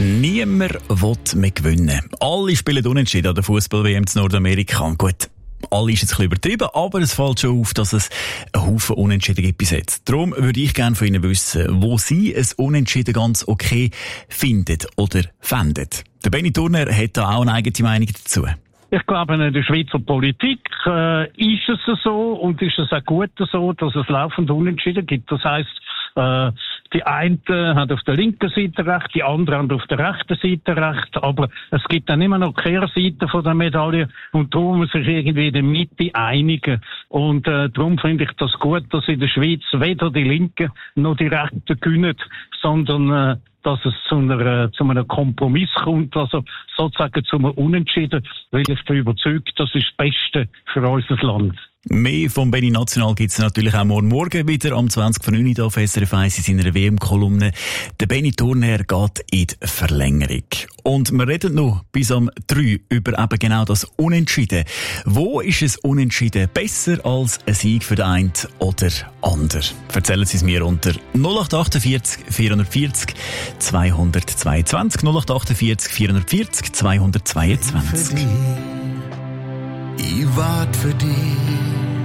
Niemand will mehr gewinnen. Alle spielen unentschieden an der Fußball-WM in Nordamerika. Gut, alle ist jetzt ein bisschen übertrieben, aber es fällt schon auf, dass es einen Haufen Unentschieden gibt bis jetzt. Darum würde ich gerne von Ihnen wissen, wo Sie ein Unentschieden ganz okay finden oder fänden. Der Benny Turner hat da auch eine eigene Meinung dazu. Ich glaube, in der Schweizer Politik ist es so und ist es auch gut so, dass es laufend Unentschieden gibt. Das heisst, die einen haben auf der linken Seite recht, die anderen haben auf der rechten Seite recht, aber es gibt dann immer noch Kehrseiten von der Medaille und darum muss sich irgendwie in der Mitte einigen. Und darum finde ich das gut, dass in der Schweiz weder die Linken noch die Rechten gewinnen, sondern dass es zu einem Kompromiss kommt, also sozusagen zu einem Unentschieden, weil ich bin überzeugt, das ist das Beste für unser Land. Mehr vom Benny National gibt es natürlich auch morgen wieder am 20:09 hier auf SRF 1 in seiner WM-Kolumne. Der Benny Turner geht in die Verlängerung. Und wir reden noch bis am 3 über eben genau das Unentschieden. Wo ist es Unentschieden besser als ein Sieg für den einen oder anderen? Erzählen Sie es mir unter 0848 440 222 0848 440 222. Ich wart für dich.